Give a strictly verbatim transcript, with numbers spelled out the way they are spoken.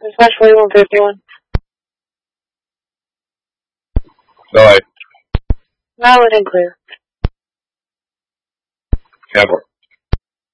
Dispatch forty-one fifty-one. Alright. Valid and clear. Capital.